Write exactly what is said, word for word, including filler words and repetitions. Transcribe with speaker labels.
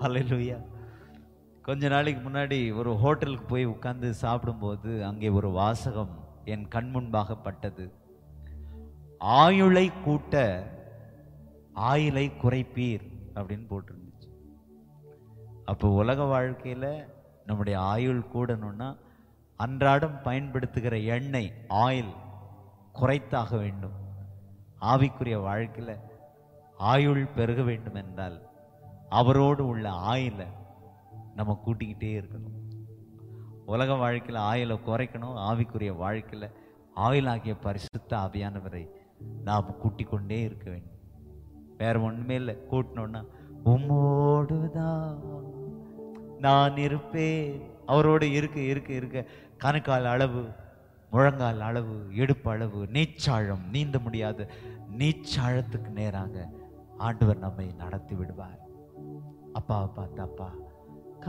Speaker 1: ஹல்லேலூயா. கொஞ்ச நாளைக்கு முன்னாடி ஒரு ஹோட்டலுக்கு போய் உட்கார்ந்து சாப்பிடும்போது அங்கே ஒரு வாசகம் என் கண் முன்பாக பட்டது. ஆயுளை கூட்ட ஆயுளை குறைப்பீர் அப்படின்னு போட்டிருந்துச்சு. அப்போ உலக வாழ்க்கையில நம்முடைய ஆயுள் கூடணும்னா அன்றாடம் பயன்படுத்துகிற எண்ணெய் ஆயில் குறைத்தாக வேண்டும். ஆவிக்குரிய வாழ்க்கையில ஆயுள் பெருக வேண்டும் என்றால் அவரோடு உள்ள ஆயிலை நம்ம கூட்டிக்கிட்டே இருக்கணும். உலக வாழ்க்கையில ஆயிலை குறைக்கணும். ஆவிக்குரிய வாழ்க்கையில ஆயிலாகிய பரிசுத்த ஆவியானவரை நாம் கூட்டிக் கொண்டே இருக்க வேண்டும். வேற ஒண்ணுமே இல்லை. கூட்டணும்னா உம்மோடுதான் நான் இருப்பேன். அவரோடு இருக்க இருக்க இருக்க கணுக்கால் அளவு, முழங்கால் அளவு, இடுப்பு அளவு, நீச்சாழம், நீந்த முடியாத நீச்சாழத்துக்கு நேராக ஆண்டவர் நம்மை நடத்தி விடுவார். அப்பாவை பார்த்து, அப்பா